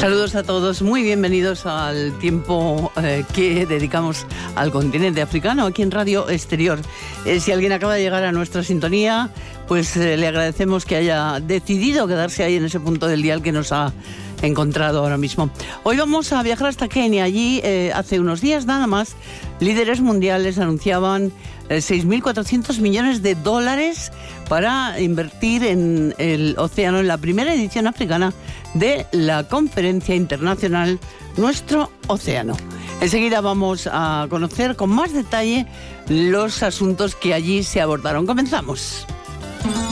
Saludos a todos, muy bienvenidos al tiempo que dedicamos al continente africano aquí en Radio Exterior. Si alguien acaba de llegar a nuestra sintonía, pues le agradecemos que haya decidido quedarse ahí en ese punto del dial que nos ha encontrado ahora mismo. Hoy vamos a viajar hasta Kenia. Allí, hace unos días nada más, líderes mundiales anunciaban 6.400 millones de dólares para invertir en el océano, en la primera edición africana de la conferencia internacional Nuestro Océano. Enseguida vamos a conocer con más detalle los asuntos que allí se abordaron. Comenzamos.